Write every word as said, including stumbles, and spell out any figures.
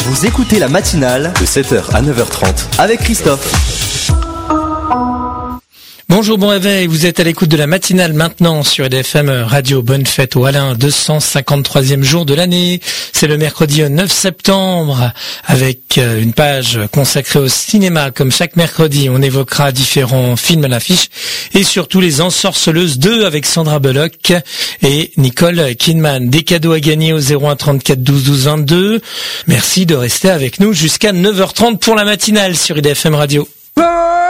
Vous écoutez la matinale de sept heures à neuf heures trente avec Christophe. Bonjour, bon réveil, vous êtes à l'écoute de la matinale maintenant sur R D F M Radio. Bonne fête au Alain, deux cent cinquante-troisième jour de l'année. C'est le mercredi neuf septembre avec une page consacrée au cinéma. Comme chaque mercredi, on évoquera différents films à l'affiche et surtout Les Ensorceleuses deux avec Sandra Bullock et Nicole Kidman. Des cadeaux à gagner au zéro un trente-quatre douze douze vingt-deux. Merci de rester avec nous jusqu'à neuf heures trente pour la matinale sur R D F M Radio.